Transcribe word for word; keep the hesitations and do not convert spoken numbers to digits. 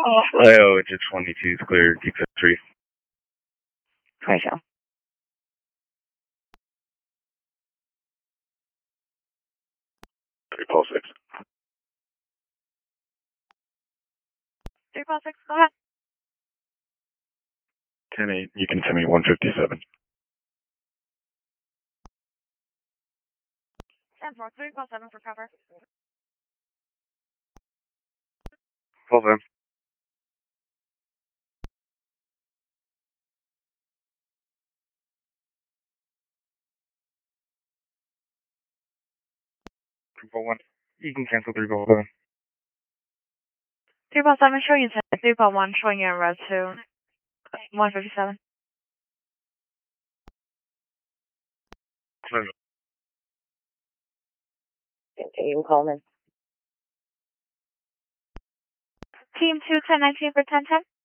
Leo, it's twenty-two is clear, deep three. twenty show. three Paul six. three Paul six, go ahead. ten eight, you can send me one fifty-seven. ten four, three Paul seven for cover. Paul seven. three Paul one, you can cancel three Paul seven. three Paul seven showing you ten, three Paul one showing you in red two. one fifty-seven. Clear. Continue Coleman. Team two ten nineteen for ten ten.